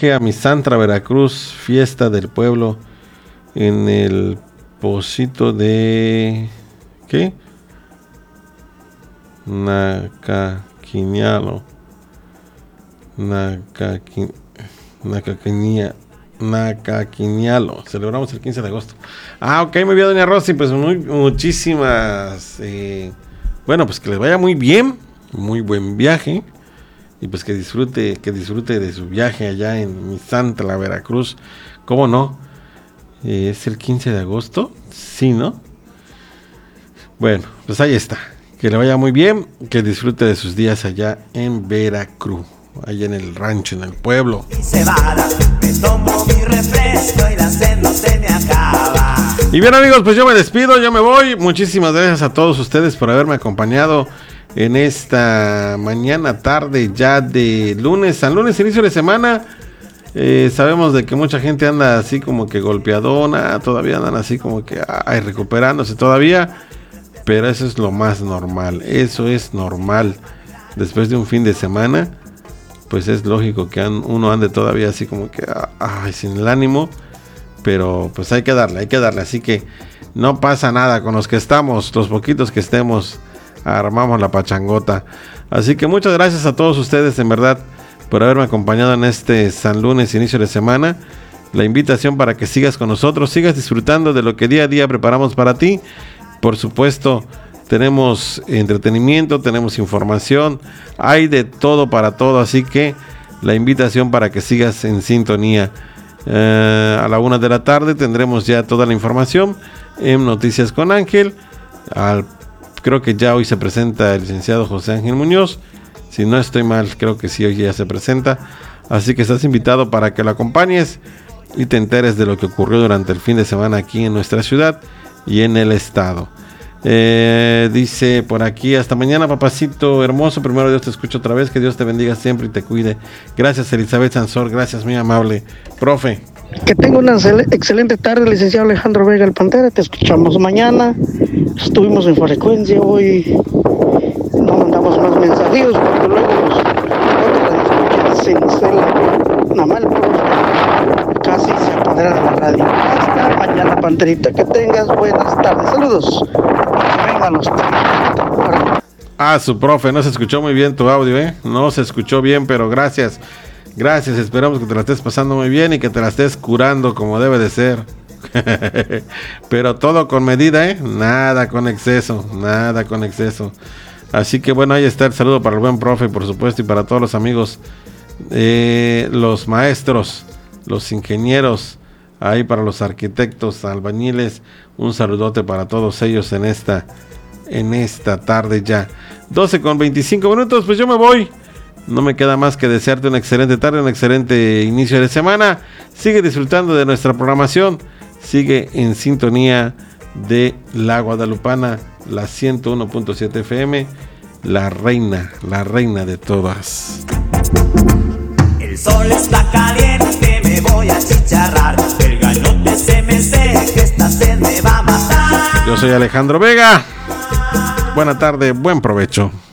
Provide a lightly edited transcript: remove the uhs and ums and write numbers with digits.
viaje a Misantla, Veracruz, fiesta del pueblo en el Pocito de... ¿qué? Nacaquinialo. Nacaquinialo. Celebramos el 15 de agosto. Ok, muy bien, doña Rosy. Pues muchísimas... bueno, pues que les vaya muy bien. Muy buen viaje. Y pues que disfrute de su viaje allá en Misantla, Veracruz. ¿Cómo no? ¿Es el 15 de agosto? Sí, ¿no? Bueno, pues ahí está. Que le vaya muy bien. Que disfrute de sus días allá en Veracruz. Allá en el rancho, en el pueblo. Y bien, amigos, pues yo me despido, yo me voy. Muchísimas gracias a todos ustedes por haberme acompañado en esta mañana, tarde ya de lunes. San lunes, inicio de semana. Sabemos de que mucha gente anda así como que golpeadona. Todavía andan así como que recuperándose todavía. Pero eso es lo más normal. Eso es normal. Después de un fin de semana, pues es lógico que uno ande todavía así como que sin el ánimo. Pero pues hay que darle. Así que no pasa nada con los que estamos, los poquitos que estemos. Armamos la pachangota. Así que muchas gracias a todos ustedes, en verdad, por haberme acompañado en este San Lunes, inicio de semana. La invitación para que sigas con nosotros, sigas disfrutando de lo que día a día preparamos para ti. Por supuesto, tenemos entretenimiento, tenemos información, hay de todo para todo, así que la invitación para que sigas en sintonía. A la 1 de la tarde tendremos ya toda la información en Noticias con Ángel. Creo que ya hoy se presenta el licenciado José Ángel Muñoz. Si no estoy mal, creo que sí, hoy ya se presenta. Así que estás invitado para que lo acompañes y te enteres de lo que ocurrió durante el fin de semana aquí en nuestra ciudad y en el estado. Dice por aquí: hasta mañana, papacito hermoso. Primero Dios, te escucho otra vez. Que Dios te bendiga siempre y te cuide. Gracias, Elizabeth Sansor. Gracias, muy amable. Profe. Que tenga una excelente tarde, licenciado Alejandro Vega el Pantera. Te escuchamos mañana. Estuvimos en frecuencia hoy. No mandamos más mensajillos porque luego nos cincela. Nada más el profe casi se apodera de la radio. Hasta mañana, Panterita. Que tengas buenas tardes. Saludos. Vengan los tres. Su profe, no se escuchó muy bien tu audio, No se escuchó bien, pero gracias. Gracias, esperamos que te la estés pasando muy bien y que te la estés curando como debe de ser. Pero todo con medida, nada con exceso. Así que bueno, ahí está el saludo para el buen profe, por supuesto, y para todos los amigos, los maestros, los ingenieros, ahí para los arquitectos, albañiles, un saludote para todos ellos en esta tarde ya. 12:25, pues yo me voy. No me queda más que desearte una excelente tarde, un excelente inicio de semana. Sigue disfrutando de nuestra programación. Sigue en sintonía de La Guadalupana, la 101.7 FM, la reina de todas. El sol está caliente, me voy a chicharrar. El galote se me seca, esta sed me va a matar. Yo soy Alejandro Vega. Buena tarde, buen provecho.